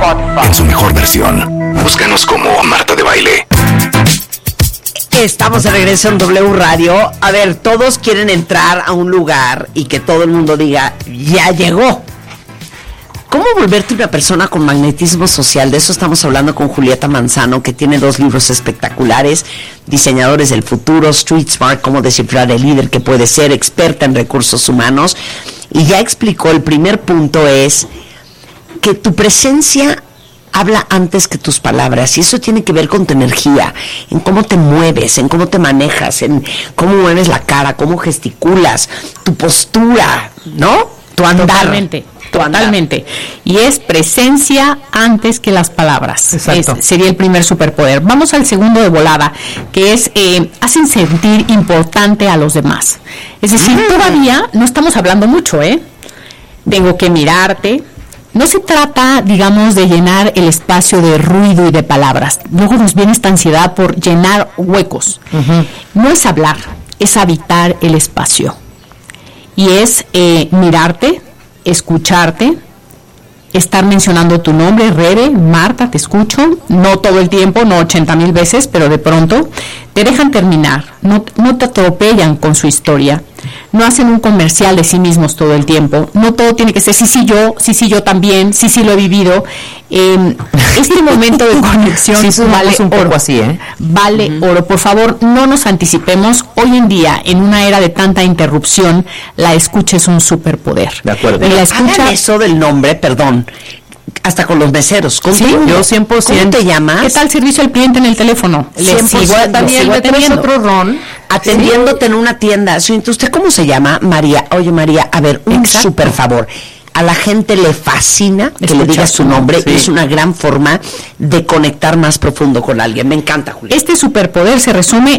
en su mejor versión. Búscanos como Marta de Baile. Estamos de regreso en W Radio. A ver, todos quieren entrar a un lugar y que todo el mundo diga, ya llegó. ¿Cómo volverte una persona con magnetismo social? De eso estamos hablando con Julieta Manzano, que tiene 2 libros espectaculares, Diseñadores del Futuro, Street Smart, Cómo descifrar el líder que puede ser, experta en recursos humanos. Y ya explicó, el primer punto es que tu presencia habla antes que tus palabras, y eso tiene que ver con tu energía, en cómo te mueves, en cómo te manejas, en cómo mueves la cara, cómo gesticulas, tu postura, ¿no? Tu andar. Totalmente. Y es presencia antes que las palabras. Exacto. Sería el primer superpoder. Vamos al segundo de volada, que es hacen sentir importante a los demás. Es decir, todavía no estamos hablando mucho, Tengo que mirarte. No se trata, digamos, de llenar el espacio de ruido y de palabras. Luego nos viene esta ansiedad por llenar huecos. No es hablar, es habitar el espacio. Y es mirarte, escucharte, estar mencionando tu nombre, Rebe, Marta, te escucho, no todo el tiempo, no 80,000 veces, pero de pronto te dejan terminar, no te atropellan con su historia, no hacen un comercial de sí mismos todo el tiempo, no todo tiene que ser sí yo también, sí lo he vivido. Este momento de conexión vale un poco así, vale oro. Por favor, no nos anticipemos. Hoy en día, en una era de tanta interrupción, la escucha es un superpoder. De acuerdo. Y la escucha, hagan eso del nombre, perdón, hasta con los meseros. Yo 100%. ¿Cómo te llamas? ¿Qué tal servicio al cliente en el teléfono? Le sigo atendiendo. Otro ron. Atendiéndote en una tienda. ¿Usted cómo se llama? María. Oye, María, a ver, un súper favor. A la gente le fascina que le digas su nombre, y es una gran forma de conectar más profundo con alguien. Me encanta, Julia. Este superpoder se resume